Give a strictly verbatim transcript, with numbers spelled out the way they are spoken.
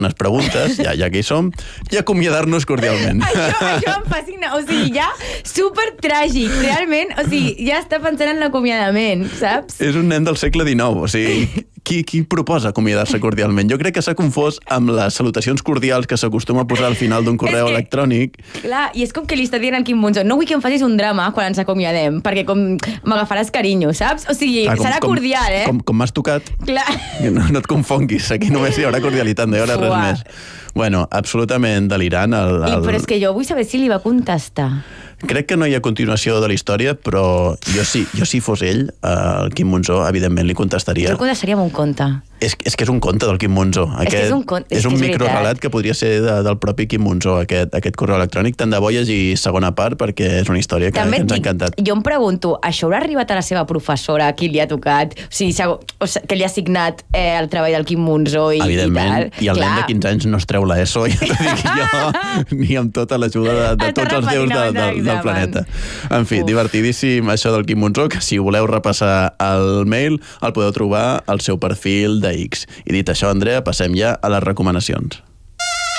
unes preguntes, ja, ja que hi som, i acomiadar-nos cordialment. Això, això em fascina. O sigui, ja super tràgic. Realment, o sigui, ja està pensant en l'acomiadament, saps? És un nen del segle dinou, o sigui, qui, qui proposa acomiadar-se cordialment? Jo crec que s'ha confós amb les salutacions cordials que s'acostuma a posar al final d'un correu que, electrònic. Clar, i és com que li està dient al Quim Monzó, no vull que em facis un drama quan ens acomiadem, perquè com m'agafaràs carinyo, saps? O sigui, clar, com, serà com, cordial, eh? Com, com m'has tocat, clar. No, no et confonguis, aquí només hi haurà cordialitat, no hi haurà res més. Bueno, absolutament delirant. El, el... I, però és que jo vull saber si li va contestar. Crec que no hi ha continuació de la història, però jo sí, jo si fos ell, el Quim Monzó, evidentment li contestaria. Jo contestaria amb un conte. És, és que és un conte del Quim Monzó. Aquest, és, és un, con... és, és un microrelat que podria ser de, del propi Quim Monzó, aquest, aquest correu electrònic. Tant de bo hi hagi segona part, perquè és una història que, que ens ha encantat. Jo em pregunto, això haurà arribat a la seva professora, qui li ha tocat, o sigui, o sigui que li ha signat eh, el treball del Quim Monzó i, evidentment, i tal. I el Clar. nen de quinze anys no es treu l'ESO, ja t'ho dic jo, ni amb tota l'ajuda de, de tots els déus de, de, del planeta. En fi, Uf. divertidíssim això del Quim Monzó, que si voleu repassar el mail, el podeu trobar al seu perfil de X. I dit això, Andrea, passem ja a les recomanacions.